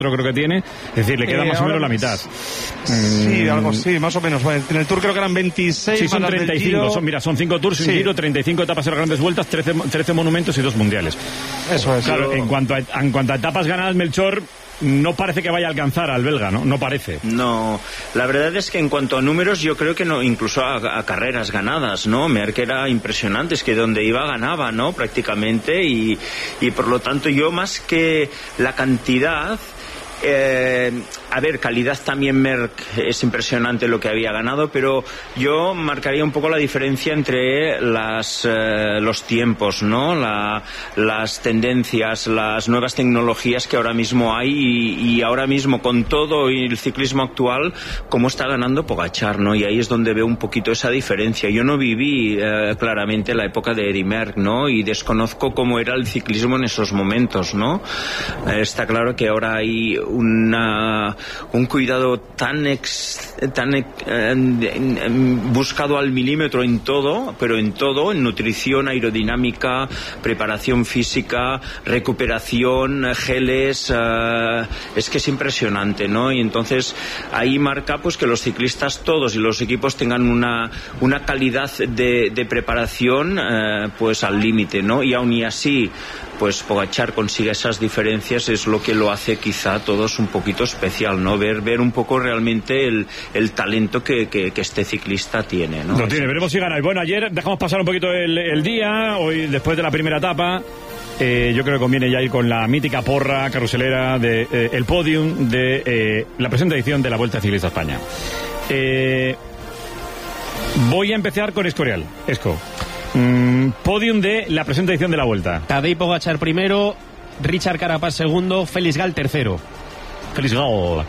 creo que tiene, es decir, le queda más o menos la mitad. Sí, algo así, más o menos. En el Tour creo que eran 26. Sí, son 35. Son 5 Tours, un Giro, 35 etapas en las grandes vueltas, 13 monumentos y 2 mundiales. Eso es. Claro, en cuanto a etapas ganadas, Melchor no parece que vaya a alcanzar al belga, ¿no? No parece. No, la verdad es que en cuanto a números, yo creo que no, incluso a carreras ganadas, ¿no? Merck era impresionante, es que donde iba ganaba, ¿no? Prácticamente, y por lo tanto yo más que la cantidad... a ver, calidad también Merck es impresionante lo que había ganado, pero yo marcaría un poco la diferencia entre los tiempos, ¿no? Las tendencias, las nuevas tecnologías que ahora mismo hay y ahora mismo con todo el ciclismo actual, cómo está ganando Pogačar, ¿no? Y ahí es donde veo un poquito esa diferencia. Yo no viví claramente la época de Eddy Merck, ¿no? Y desconozco cómo era el ciclismo en esos momentos, ¿no? Está claro que ahora hay un cuidado tan buscado al milímetro en todo, pero en todo, en nutrición, aerodinámica, preparación física, recuperación, geles, es que es impresionante, ¿no? Y entonces ahí marca pues que los ciclistas todos y los equipos tengan una calidad de preparación pues al límite, ¿no? Y aún y así pues Pogačar consigue esas diferencias, es lo que lo hace quizá a todos un poquito especial, ¿no? Ver un poco realmente el talento que este ciclista tiene, ¿no? Lo tiene, veremos si gana. Y bueno, ayer dejamos pasar un poquito el día, hoy después de la primera etapa, yo creo que conviene ya ir con la mítica porra carruselera de el podium de la presente edición de la Vuelta Ciclista a España. Voy a empezar con Escorial. Esco. Podium de la presente edición de la Vuelta. Tadej Pogačar primero, Richard Carapaz segundo, Félix Gal tercero. Félix Gal.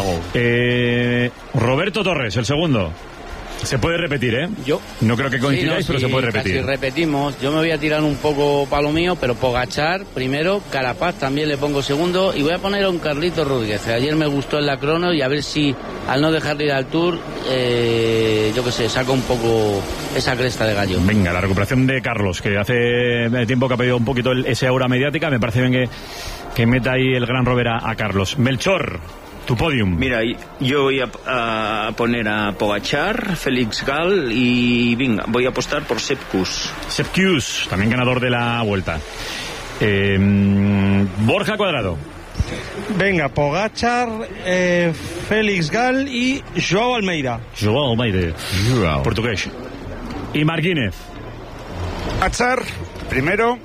Roberto Torres, el segundo. Se puede repetir, ¿eh? Yo. No creo que coincidáis, pero se puede repetir. Si repetimos, yo me voy a tirar un poco para lo mío, pero Pogačar primero, Carapaz también le pongo segundo y voy a poner a un Carlito Rodríguez. Ayer me gustó en la crono y a ver si al no dejarle ir al Tour, yo qué sé, saca un poco esa cresta de gallo. Venga, la recuperación de Carlos, que hace tiempo que ha pedido un poquito esa aura mediática, me parece bien que meta ahí el gran Robert a Carlos. Melchor, tu podium. Mira, yo voy a poner a Pogačar, Félix Gal y venga, voy a apostar por Sepp Kuss. Sepp Kuss, también ganador de la Vuelta. Borja Cuadrado. Venga, Pogačar, Félix Gal y Joao Almeida. Joao Almeida. Portugués. Y Marquínez. Pogačar, primero.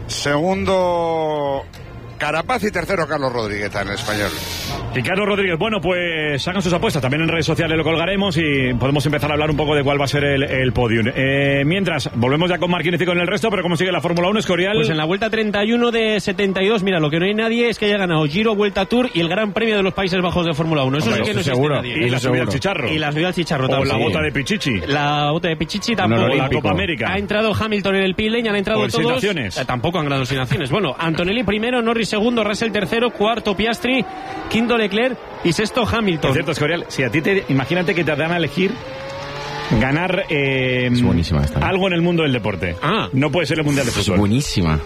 Segundo, Carapaz y tercero, Carlos Rodríguez en español. Y Carlos Rodríguez, bueno, pues hagan sus apuestas, también en redes sociales lo colgaremos y podemos empezar a hablar un poco de cuál va a ser el podium. Mientras, volvemos ya con Marquínez y con el resto, pero ¿cómo sigue la Fórmula 1, Escorial? Pues en la Vuelta 31 de 72, mira, lo que no hay nadie es que haya ganado Giro, Vuelta Tour y el Gran Premio de los Países Bajos de Fórmula 1. Eso sí que no existe nadie. Y la subida al Chicharro. Y la subida al Chicharro o también. la bota de Pichichi. La bota de Pichichi tampoco. La Copa América. Ha entrado Hamilton en el pit lane, han entrado todos. Tampoco han ganado sin naciones. Bueno, Antonelli primero, Norris segundo, Russell tercero, cuarto Piastri, quinto Leclerc y sexto Hamilton. Es cierto, Escorial, si a ti imagínate que te dan a elegir ganar es buenísima esta, ¿no? Algo en el mundo del deporte. No puede ser el Mundial de Fútbol. Es buenísima.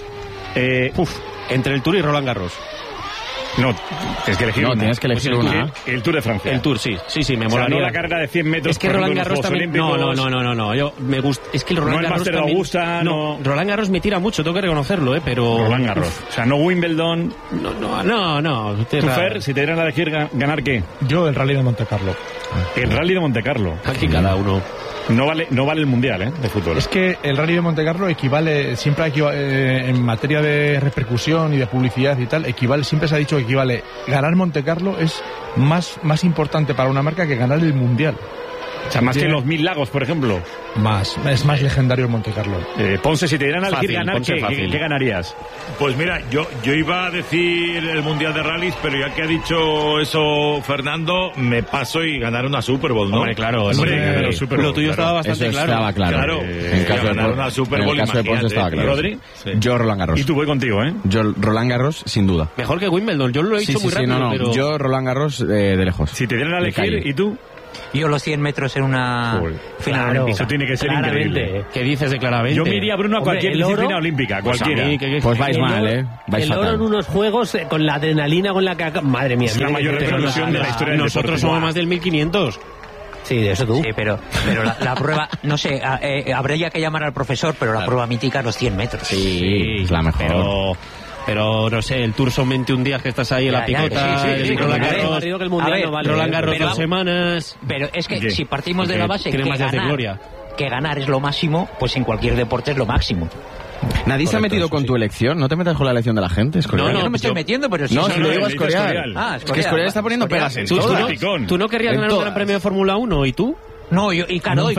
Entre el Tour y Roland Garros. No, tienes que elegir una. Tienes que elegir una. El Tour de Francia. El Tour, sí, me molaría. No la carrera de 100 metros. Es que Roland Garros también. No. Yo me gusta. Es que el Roland Garros también. Augusta, no. Roland Garros me tira mucho, tengo que reconocerlo, pero. Roland Garros. O sea, no Wimbledon. No. ¿Tú, Fer, si te dieran a elegir ganar qué? Yo el Rally de Monte Carlo. El Rally de Monte Carlo. Aquí cada uno. No vale el Mundial, de fútbol. Es que el Rally de Monte Carlo siempre en materia de repercusión y de publicidad y tal, siempre se ha dicho que equivale. Ganar Monte Carlo es más importante para una marca que ganar el Mundial. O sea, más que los 1000 lagos, por ejemplo. Es más legendario el Monte Carlo. Ponce, si te dieran a elegir ganar, ¿qué ganarías? Pues mira, yo iba a decir el Mundial de Rallys, pero ya que ha dicho eso Fernando, me paso y ganar una Super Bowl, ¿no? Hombre, claro. Lo tuyo estaba bastante eso claro. Estaba claro. En caso de ganar una Super Bowl, en el caso de Ponce estaba claro. ¿Rodri? Sí. Yo Roland Garros. Y tú voy contigo, ¿eh? Yo Roland Garros, sin duda. Mejor que Wimbledon, yo lo he dicho muy rápido. Pero... Yo Roland Garros de lejos. Si te dieran a elegir, ¿y tú? yo los 100 metros en una final olímpica. Eso tiene que ser increíble. ¿Qué dices de claramente? Yo me iría, Bruno, a cualquier disciplina olímpica, cualquiera. Pues vais mal, vais el oro fatal. en unos juegos con la adrenalina con la que... Madre mía. Es la mayor revolución de la historia del Nosotros deporte. somos más del 1500. Sí, de eso tú. Sí, pero la prueba, no sé, habría que llamar al profesor, pero la prueba mítica es los 100 metros. Sí, es la mejor. Pero no sé, el Tour son 21 días que estás ahí en la picota, el Roland Garros, Roland Garros 2 semanas. Pero es que si partimos de la base que ganar es lo máximo, pues en cualquier deporte es lo máximo. Nadie se ha metido con tu elección. No te metas con la elección de la gente. No, no me estoy metiendo, pero si no, eso si lo digo es Escorial. Es que Escorial está poniendo pegas en todo. ¿Tú no querrías ganar un gran premio de Fórmula 1 y tú? No, y claro, y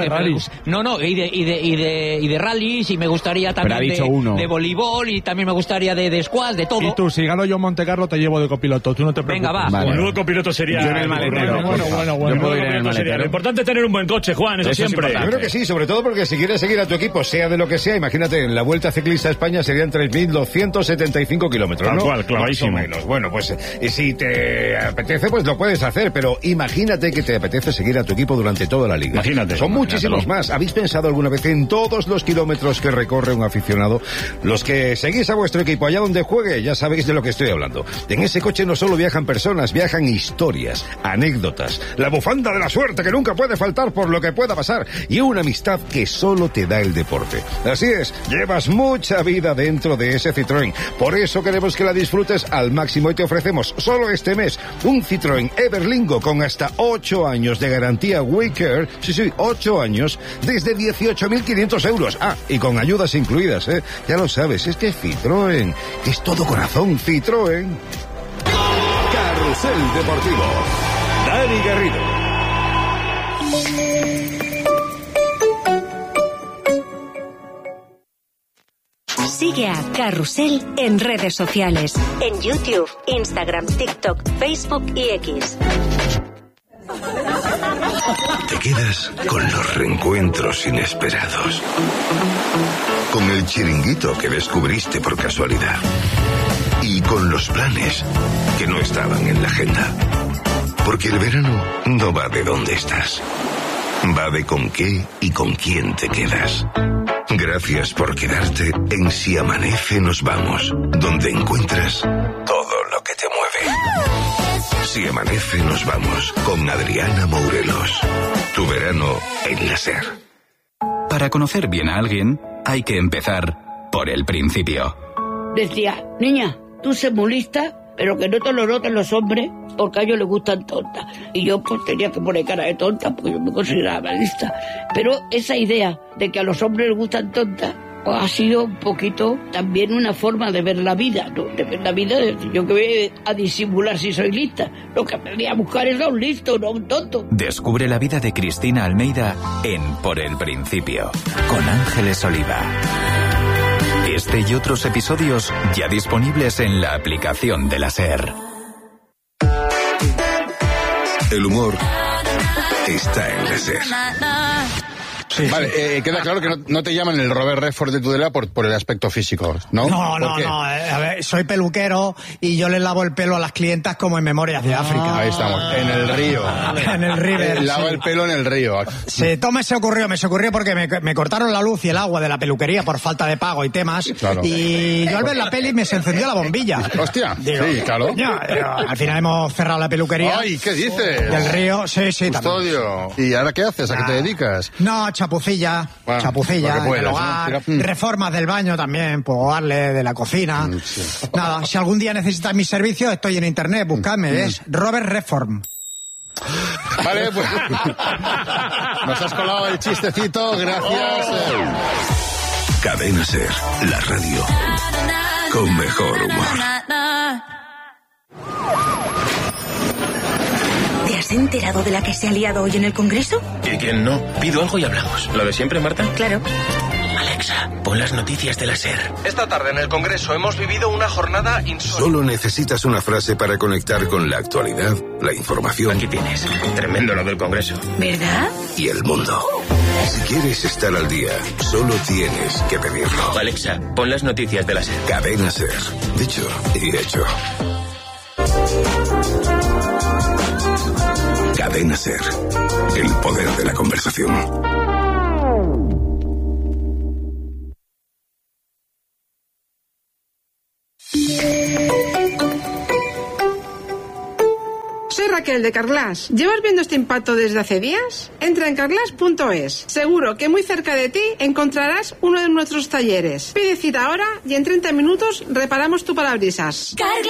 de rallies, y me gustaría también de voleibol, y también me gustaría de squash, de todo. Y tú, si gano yo Monte Carlo, te llevo de copiloto, tú no te preocupes. Venga, va. Un nuevo copiloto sería... Yo en el maletero. Bueno. Yo puedo ir en el maletero. Lo importante es tener un buen coche, Juan, eso siempre. Yo creo que sí, sobre todo porque si quieres seguir a tu equipo, sea de lo que sea, imagínate, en la Vuelta Ciclista a España serían 3.275 kilómetros, ¿no? Tal cual, clarísimo. Más o menos. Bueno, pues si te apetece, pues lo puedes hacer, pero imagínate que te apetece seguir a tu equipo durante toda la liga. Imagínate. Son muchísimos más. ¿Habéis pensado alguna vez en todos los kilómetros que recorre un aficionado? Los que seguís a vuestro equipo allá donde juegue, ya sabéis de lo que estoy hablando. En ese coche no solo viajan personas, viajan historias, anécdotas, la bufanda de la suerte que nunca puede faltar por lo que pueda pasar, y una amistad que solo te da el deporte. Así es, llevas mucha vida dentro de ese Citroën. Por eso queremos que la disfrutes al máximo y te ofrecemos solo este mes un Citroën Everlingo con hasta 8 años de garantía WeCare. Sí, 8 años desde 18.500 euros. Ah, y con ayudas incluidas, ¿eh? Ya lo sabes, este Citroën es todo corazón. Citroën. Carrusel Deportivo. Dani Garrido. Sigue a Carrusel en redes sociales. En YouTube, Instagram, TikTok, Facebook y X. Te quedas con los reencuentros inesperados. Con el chiringuito que descubriste por casualidad. Y con los planes que no estaban en la agenda. Porque el verano no va de dónde estás. Va de con qué y con quién te quedas. Gracias por quedarte en Si Amanece Nos Vamos, donde encuentras todo lo que te mueve. Si Amanece Nos Vamos, con Adriana Mourelos. Tu verano en la SER. Para conocer bien a alguien, hay que empezar por el principio. Decía, niña, tú sé muy lista, pero que no te lo noten los hombres, porque a ellos les gustan tontas. Y yo pues tenía que poner cara de tonta, porque yo me consideraba lista. Pero esa idea de que a los hombres les gustan tontas, pues ha sido un poquito también una forma de ver la vida, ¿no? De ver la vida, yo que voy a disimular si soy lista. Lo que me voy a buscar es a un listo, no a un tonto. Descubre la vida de Cristina Almeida en Por el Principio, con Ángeles Oliva. Este y otros episodios ya disponibles en la aplicación de la SER. El humor está en la SER. Sí, vale, queda claro que no te llaman el Robert Redford de Tudela por el aspecto físico, ¿no? No, a ver, soy peluquero y yo le lavo el pelo a las clientas como en Memorias de África. Ahí estamos, en el río. En el River. Lava el pelo en el río. Sí, todo me se ocurrió porque me cortaron la luz y el agua de la peluquería por falta de pago y temas. Claro. Y yo al ver la peli me se encendió la bombilla. Hostia, digo, sí, claro. Al final hemos cerrado la peluquería. Ay, ¿qué dices? Del río, sí, Custodio. También. ¿Y ahora qué haces? ¿A qué te dedicas? No, chapucilla en el hogar, reformas del baño también, puedo darle de la cocina. Sí. Nada, si algún día necesitas mis servicios, estoy en internet, buscadme, es Robert Redford. Vale, pues nos has colado el chistecito, gracias. Cadena SER, la radio con mejor humor. ¿Te has enterado de la que se ha liado hoy en el Congreso? ¿Y quién no? Pido algo y hablamos. ¿Lo de siempre, Marta? Claro. Alexa, pon las noticias de la SER. Esta tarde en el Congreso hemos vivido una jornada insólita. Solo necesitas una frase para conectar con la actualidad, la información. Aquí tienes. Tremendo lo del Congreso. ¿Verdad? Y el mundo. Si quieres estar al día, solo tienes que pedirlo. Alexa, pon las noticias de la SER. Cadena SER. Dicho y hecho. Cadena SER. El poder de la conversación. Soy Raquel de Carglass. ¿Llevas viendo este impacto desde hace días? Entra en carglass.es. Seguro que muy cerca de ti encontrarás uno de nuestros talleres. Pide cita ahora y en 30 minutos reparamos tu parabrisas. Carglass.